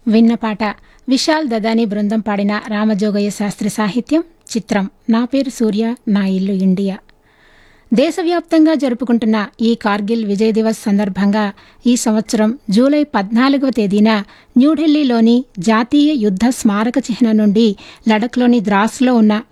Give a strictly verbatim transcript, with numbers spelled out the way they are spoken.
విన్నపాట విశాల్ దదాని బృందం పాడిన రామజోగయ్య శాస్త్రి సాహిత్యం. చిత్రం నా పేరు సూర్య నా ఇల్లు ఇండియా. దేశవ్యాప్తంగా జరుపుకుంటున్న ఈ కార్గిల్ విజయ్ దివస్ సందర్భంగా ఈ సంవత్సరం జూలై పద్నాలుగవ తేదీన న్యూఢిల్లీలోని జాతీయ యుద్ధ స్మారక చిహ్నం నుండి లడఖ్లోని ద్రాస్లో ఉన్న